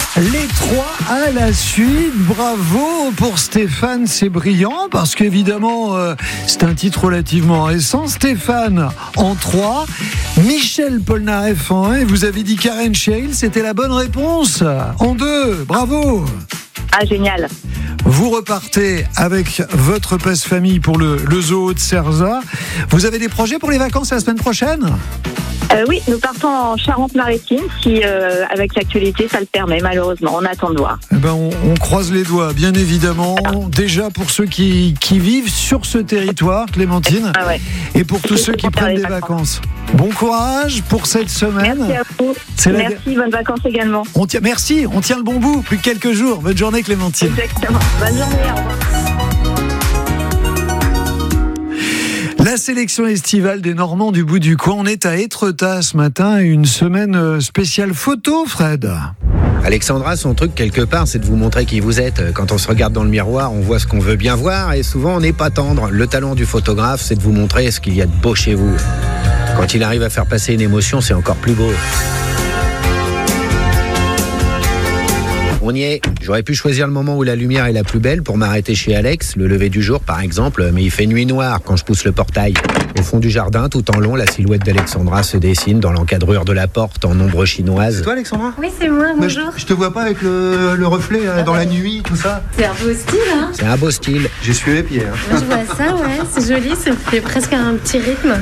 Les 3 à la suite, bravo pour Stéphane, c'est brillant parce qu'évidemment c'est un titre relativement récent. Stéphane en 3, Michel Polnareff en 1 et vous avez dit Karen Cheryl, c'était la bonne réponse en 2, bravo. Ah, génial. Vous repartez avec votre passe-famille pour le zoo de Cerza. Vous avez des projets pour les vacances la semaine prochaine ? Oui, nous partons en Charente-Maritime si, avec l'actualité, ça le permet, malheureusement. On attend de voir. Eh ben, on croise les doigts, bien évidemment. Déjà pour ceux qui vivent sur ce territoire, Clémentine, et pour tous ceux qui prennent des vacances. Bon courage pour cette semaine. Merci à vous. Merci, bonnes vacances également. Merci, on tient le bon bout. Plus que quelques jours. Bonne journée, Clémentine. Exactement. Bonne journée, au revoir. La sélection estivale des Normands du bout du coin. On est à Étretat ce matin, une semaine spéciale photo, Fred. Alexandra, son truc quelque part, c'est de vous montrer qui vous êtes. Quand on se regarde dans le miroir, on voit ce qu'on veut bien voir et souvent on n'est pas tendre. Le talent du photographe, c'est de vous montrer ce qu'il y a de beau chez vous. Quand il arrive à faire passer une émotion, c'est encore plus beau. On y est. J'aurais pu choisir le moment où la lumière est la plus belle pour m'arrêter chez Alex, le lever du jour par exemple, mais il fait nuit noire quand je pousse le portail. Au fond du jardin, tout en long, la silhouette d'Alexandra se dessine dans l'encadrure de la porte en ombre chinoise. C'est toi, Alexandra ? Oui, c'est moi, bonjour. Je te vois pas avec le reflet dans la nuit, tout ça. C'est un beau style, hein ? C'est un beau style. J'ai sué les pieds. Moi, je vois ça, ouais, c'est joli, ça fait presque un petit rythme.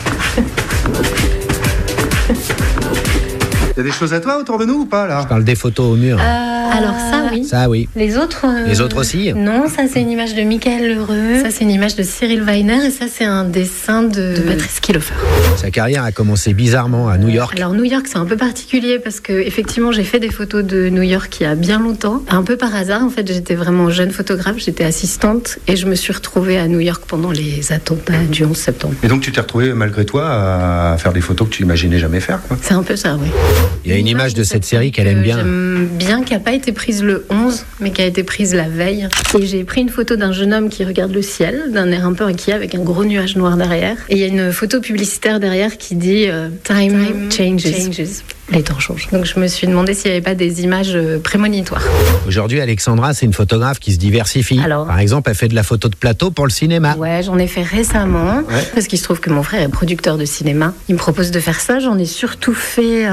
Il y a des choses à toi autour de nous ou pas, là ? Je parle des photos au mur. Alors ça, oui. Ça, oui. Les autres aussi ? Non, ça c'est une image de Michael Lheureux, ça c'est une image de Cyril Weiner et ça c'est un dessin de Patrice Kilofer. Sa carrière a commencé bizarrement à New York. Alors New York c'est un peu particulier parce que effectivement j'ai fait des photos de New York il y a bien longtemps. Un peu par hasard en fait, j'étais vraiment jeune photographe, j'étais assistante et je me suis retrouvée à New York pendant les attentats du 11 septembre. Et donc tu t'es retrouvée malgré toi à faire des photos que tu imaginais jamais faire, quoi. C'est un peu ça, oui. Il y a une image de cette série qu'elle aime bien. J'aime bien, qui n'a pas été prise le 11, mais qui a été prise la veille. Et j'ai pris une photo d'un jeune homme qui regarde le ciel, d'un air un peu inquiet, avec un gros nuage noir derrière. Et il y a une photo publicitaire derrière qui dit Time changes. Les temps changent. Donc je me suis demandé s'il n'y avait pas des images prémonitoires. Aujourd'hui, Alexandra, c'est une photographe qui se diversifie. Alors, par exemple, elle fait de la photo de plateau pour le cinéma. Ouais, j'en ai fait récemment, parce qu'il se trouve que mon frère est producteur de cinéma. Il me propose de faire ça. J'en ai surtout fait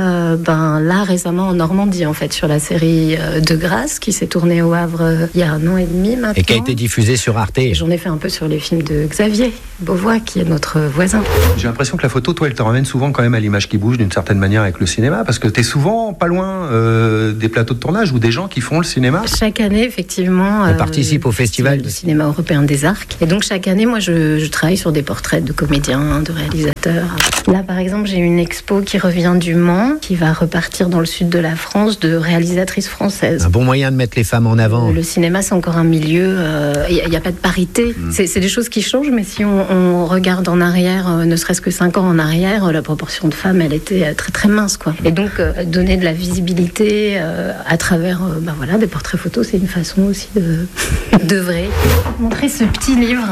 là récemment en Normandie, en fait, sur la série De Grâce, qui s'est tournée au Havre il y a 1 an et demi maintenant. Et qui a été diffusée sur Arte. Et j'en ai fait un peu sur les films de Xavier Beauvois, qui est notre voisin. J'ai l'impression que la photo, toi, elle te ramène souvent quand même à l'image qui bouge d'une certaine manière avec le cinéma, parce que t'es souvent pas loin des plateaux de tournage ou des gens qui font le cinéma. Chaque année, effectivement, on participe au festival du cinéma européen des Arcs. Et donc chaque année, moi, je travaille sur des portraits de comédiens, de réalisateurs. Là, par exemple, j'ai une expo qui revient du Mans, qui va repartir dans le sud de la France, de réalisatrices françaises. Un bon moyen de mettre les femmes en avant. Le cinéma, c'est encore un milieu. Il n'y a pas de parité. C'est des choses qui changent, mais si on regarde en arrière, ne serait-ce que 5 ans en arrière, la proportion de femmes, elle était très très mince, quoi. Et donc donner de la visibilité à travers des portraits photos, c'est une façon aussi d'œuvrer. Montrer ce petit livre.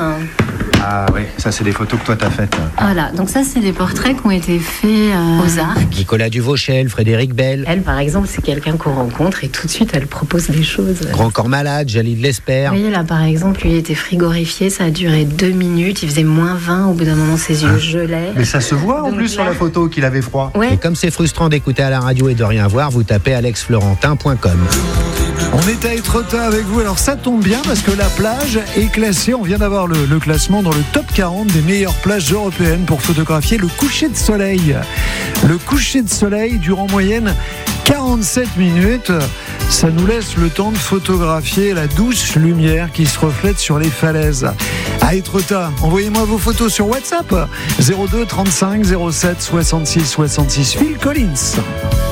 Ah oui, ça c'est des photos que toi t'as faites. Voilà, donc ça c'est des portraits qui ont été faits aux Arcs. Nicolas Duvauchel, Frédéric Bell. Elle par exemple, c'est quelqu'un qu'on rencontre et tout de suite elle propose des choses. Grand Corps Malade, Jalil Lesper. Vous voyez là par exemple, lui il était frigorifié, ça a duré 2 minutes, il faisait -20, au bout d'un moment ses yeux gelaient. Mais ça se voit en plus sur la photo qu'il avait froid. Ouais. Et comme c'est frustrant d'écouter à la radio et de rien voir, vous tapez alexflorentin.com. On est à Étretat avec vous, alors ça tombe bien parce que la plage est classée, on vient d'avoir le classement dans le top 40 des meilleures plages européennes pour photographier le coucher de soleil. Le coucher de soleil dure en moyenne 47 minutes. Ça nous laisse le temps de photographier la douce lumière qui se reflète sur les falaises. À Étretat, envoyez-moi vos photos sur WhatsApp 02 35 07 66 66. Phil Collins.